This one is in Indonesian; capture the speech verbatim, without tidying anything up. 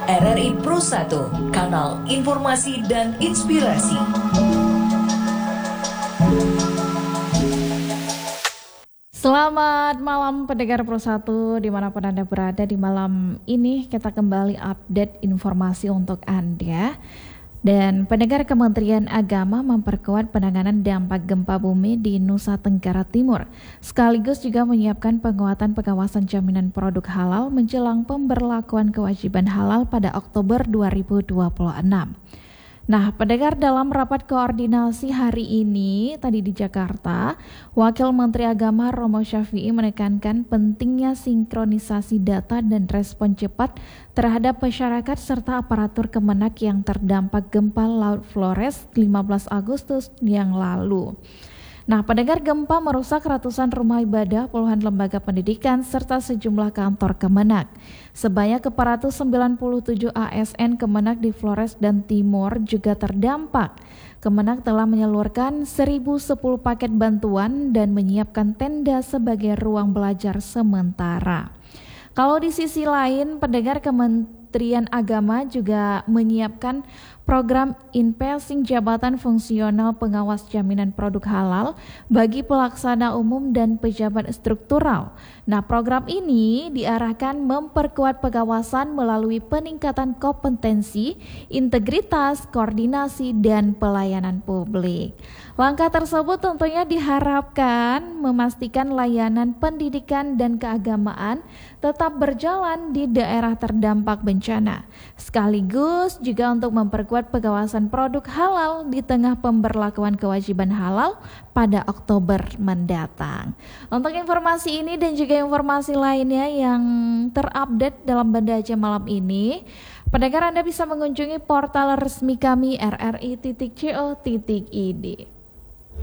R R I Pro satu, kanal informasi dan inspirasi. Selamat malam pendengar Pro satu dimanapun Anda berada. Di malam ini kita kembali update informasi untuk Anda. Dan pendengar, Kementerian Agama memperkuat penanganan dampak gempa bumi di Nusa Tenggara Timur, sekaligus juga menyiapkan penguatan pengawasan jaminan produk halal menjelang pemberlakuan kewajiban halal pada Oktober dua ribu dua puluh enam. Nah, pendengar, dalam rapat koordinasi hari ini tadi di Jakarta, Wakil Menteri Agama Romo Syafi'i menekankan pentingnya sinkronisasi data dan respon cepat terhadap masyarakat serta aparatur Kemenak yang terdampak gempa Laut Flores lima belas Agustus yang lalu. Nah, pendengar, gempa merusak ratusan rumah ibadah, puluhan lembaga pendidikan, serta sejumlah kantor Kemenak. Sebanyak empat ratus sembilan puluh tujuh A S N Kemenak di Flores dan Timor juga terdampak. Kemenak telah menyalurkan seribu sepuluh paket bantuan dan menyiapkan tenda sebagai ruang belajar sementara. Kalau di sisi lain, pendengar, Kementerian Agama juga menyiapkan program in-passing jabatan fungsional pengawas jaminan produk halal bagi pelaksana umum dan pejabat struktural. Nah, program ini diarahkan memperkuat pengawasan melalui peningkatan kompetensi, integritas, koordinasi, dan pelayanan publik. Langkah tersebut tentunya diharapkan memastikan layanan pendidikan dan keagamaan tetap berjalan di daerah terdampak bencana, sekaligus juga untuk memperkuat pengawasan produk halal di tengah pemberlakuan kewajiban halal pada Oktober mendatang. Untuk informasi ini dan juga informasi lainnya yang terupdate dalam Banda Aceh malam ini, pendengar, Anda bisa mengunjungi portal resmi kami r r i titik co titik i d.